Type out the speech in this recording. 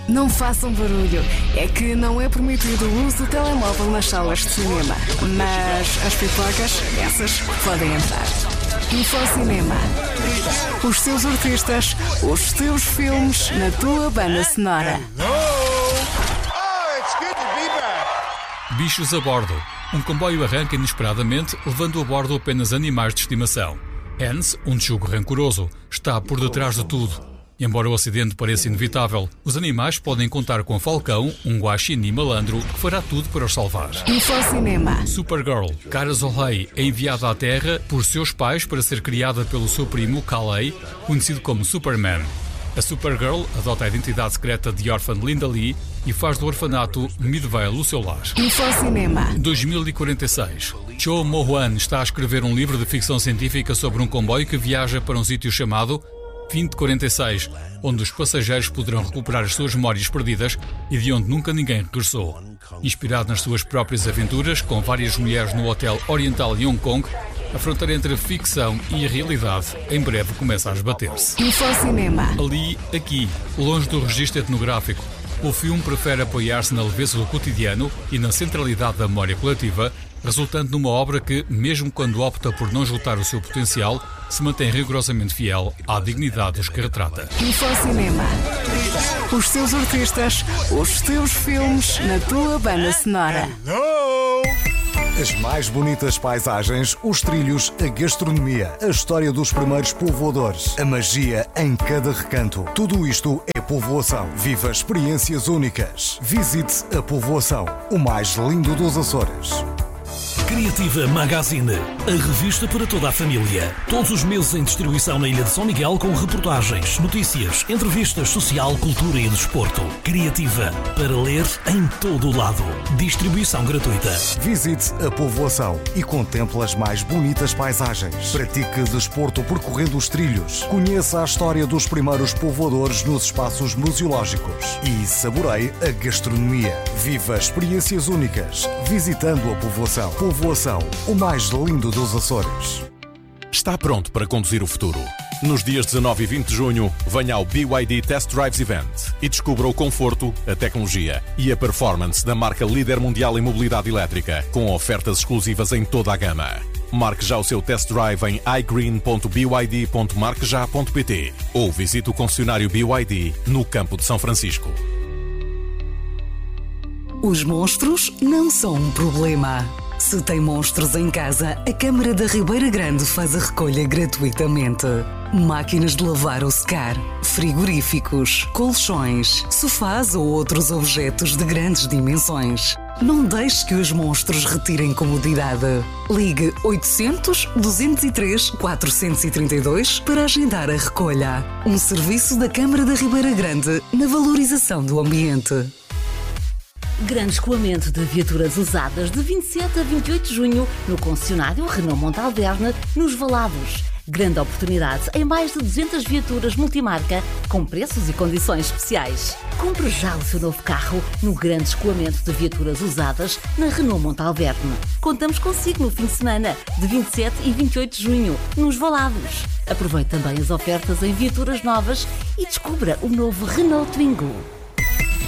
Não façam barulho. É que não é permitido o uso do telemóvel nas salas de cinema. Mas as pipocas, essas podem entrar. Infocinema. Os teus artistas, os teus filmes na tua banda sonora. Bichos a bordo. Um comboio arranca inesperadamente, levando a bordo apenas animais de estimação. Hans, um tchugo rancoroso, está por detrás de tudo. Embora o acidente pareça inevitável, os animais podem contar com Falcão, um guaxinim malandro, que fará tudo para os salvar. Infocinema. Supergirl, Kara Zor-El, é enviada à Terra por seus pais para ser criada pelo seu primo, Kal-El, conhecido como Superman. A Supergirl adota a identidade secreta de órfã Linda Lee e faz do orfanato Midvale o seu lar. Infocinema. 2046. Cho Mo-Wan está a escrever um livro de ficção científica sobre um comboio que viaja para um sítio chamado 2046, onde os passageiros poderão recuperar as suas memórias perdidas e de onde nunca ninguém regressou. Inspirado nas suas próprias aventuras, com várias mulheres no Hotel Oriental em Hong Kong, a fronteira entre a ficção e a realidade em breve começa a esbater-se. Infocinema. Ali, aqui, longe do registro etnográfico, o filme prefere apoiar-se na leveza do cotidiano e na centralidade da memória coletiva, resultando numa obra que, mesmo quando opta por não esgotar o seu potencial, se mantém rigorosamente fiel à dignidade dos que retrata. Infocinema. Os teus artistas, os teus filmes na tua banda sonora. As mais bonitas paisagens, os trilhos, a gastronomia, a história dos primeiros povoadores, a magia em cada recanto. Tudo isto é povoação. Viva experiências únicas. Visite a povoação, o mais lindo dos Açores. Criativa Magazine, a revista para toda a família. Todos os meses em distribuição na Ilha de São Miguel com reportagens, notícias, entrevistas, social, cultura e desporto. Criativa, para ler em todo o lado. Distribuição gratuita. Visite a povoação e contemple as mais bonitas paisagens. Pratique desporto percorrendo os trilhos. Conheça a história dos primeiros povoadores nos espaços museológicos. E saboreie a gastronomia. Viva experiências únicas visitando a povoação. Povoação, o mais lindo dos Açores. Está pronto para conduzir o futuro? Nos dias 19 e 20 de junho, venha ao BYD Test Drives Event e descubra o conforto, a tecnologia e a performance da marca líder mundial em mobilidade elétrica, com ofertas exclusivas em toda a gama. Marque já o seu test drive em igreen.byd.marqueja.pt ou visite o concessionário BYD no Campo de São Francisco. Os monstros não são um problema. Se tem monstros em casa, a Câmara da Ribeira Grande faz a recolha gratuitamente. Máquinas de lavar ou secar, frigoríficos, colchões, sofás ou outros objetos de grandes dimensões. Não deixe que os monstros retirem comodidade. Ligue 800-203-432 para agendar a recolha. Um serviço da Câmara da Ribeira Grande na valorização do ambiente. Grande escoamento de viaturas usadas de 27 a 28 de junho no concessionário Renault Montalverne, nos Valados. Grande oportunidade em mais de 200 viaturas multimarca com preços e condições especiais. Compre já o seu novo carro no grande escoamento de viaturas usadas na Renault Montalverne. Contamos consigo no fim de semana de 27 e 28 de junho, nos Valados. Aproveite também as ofertas em viaturas novas e descubra o novo Renault Twingo.